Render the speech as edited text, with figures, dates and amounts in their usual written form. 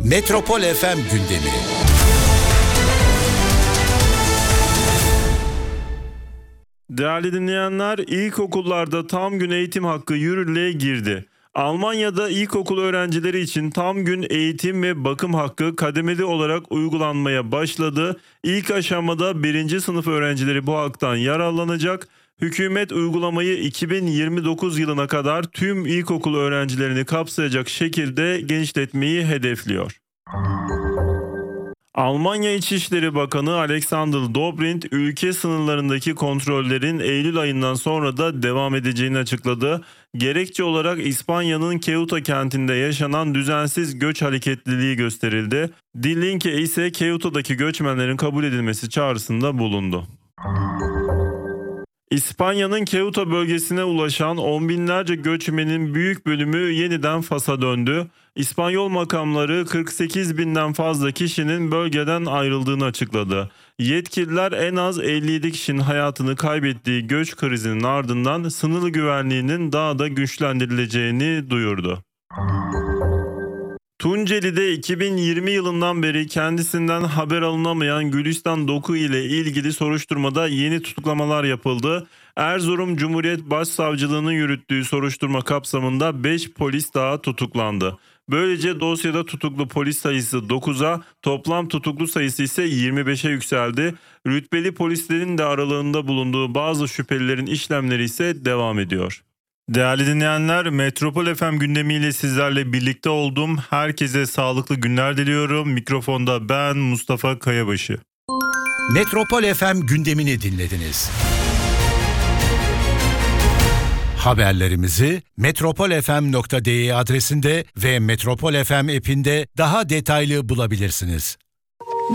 Metropol FM gündemi. Değerli dinleyenler, ilkokullarda tam gün eğitim hakkı yürürlüğe girdi. Almanya'da ilkokul öğrencileri için tam gün eğitim ve bakım hakkı kademeli olarak uygulanmaya başladı. İlk aşamada 1. sınıf öğrencileri bu haktan yararlanacak. Hükümet uygulamayı 2029 yılına kadar tüm ilkokul öğrencilerini kapsayacak şekilde genişletmeyi hedefliyor. Almanya İçişleri Bakanı Alexander Dobrindt, ülke sınırlarındaki kontrollerin Eylül ayından sonra da devam edeceğini açıkladı. Gerekçe olarak İspanya'nın Ceuta kentinde yaşanan düzensiz göç hareketliliği gösterildi. Die Linke ise Ceuta'daki göçmenlerin kabul edilmesi çağrısında bulundu. İspanya'nın Ceuta bölgesine ulaşan on binlerce göçmenin büyük bölümü yeniden Fas'a döndü. İspanyol makamları 48 binden fazla kişinin bölgeden ayrıldığını açıkladı. Yetkililer en az 57 kişinin hayatını kaybettiği göç krizinin ardından sınır güvenliğinin daha da güçlendirileceğini duyurdu. Tunceli'de 2020 yılından beri kendisinden haber alınamayan Gülistan Doku ile ilgili soruşturmada yeni tutuklamalar yapıldı. Erzurum Cumhuriyet Başsavcılığı'nın yürüttüğü soruşturma kapsamında 5 polis daha tutuklandı. Böylece dosyada tutuklu polis sayısı 9'a, toplam tutuklu sayısı ise 25'e yükseldi. Rütbeli polislerin de aralığında bulunduğu bazı şüphelilerin işlemleri ise devam ediyor. Değerli dinleyenler, Metropol FM gündemiyle sizlerle birlikte oldum. Herkese sağlıklı günler diliyorum. Mikrofonda ben Mustafa Kayabaşı. Metropol FM gündemini dinlediniz. Haberlerimizi metropolfm.de adresinde ve Metropol FM app'inde daha detaylı bulabilirsiniz.